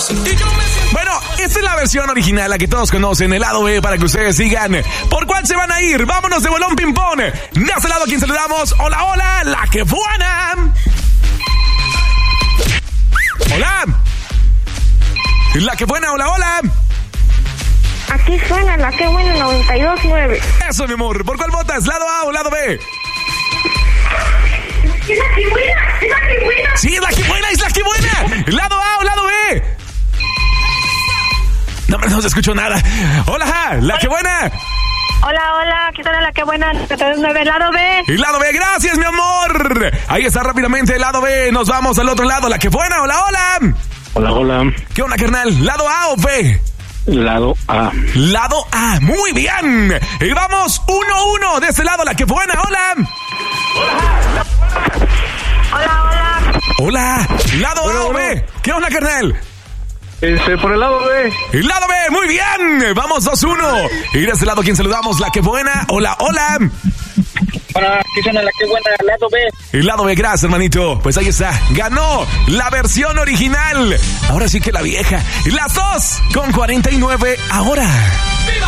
Bueno, esta es la versión original, la que todos conocen, el lado B, para que ustedes sigan. ¿Por cuál se van a ir? Vámonos de bolón ping-pong. De este lado, ¿a quién saludamos? Hola, hola, la que buena. Hola. La que buena, hola, hola. Aquí suena la que buena 92.9. Eso, mi amor. ¿Por cuál votas? ¿Lado A o lado B? ¡Es la que buena! ¡Es la que buena! Sí, es la que buena, es la que buena. ¿Lado A o lado B? No se escuchó nada. Hola, la que buena. Hola, hola, aquí suena la que buena 92.9, lado B. El lado B, gracias, mi amor. Ahí está rápidamente el lado B. Nos vamos al otro lado. La que buena, hola, hola. Hola, hola. ¿Qué onda, carnal? ¿Lado A o B? Lado A. Lado A, muy bien. Y vamos 1-1 de este lado, la que buena, hola. Hola, hola. Hola, lado A o B. ¿Qué onda, carnal? Por el lado B. El lado B, muy bien. Vamos 2-1. Y de este lado, ¿quién saludamos? La que buena, hola, hola. Hola, aquí suena la que buena, lado B. El lado B, gracias, hermanito. Pues ahí está. Ganó la versión original. Ahora sí que la vieja. Las dos con 49 ahora.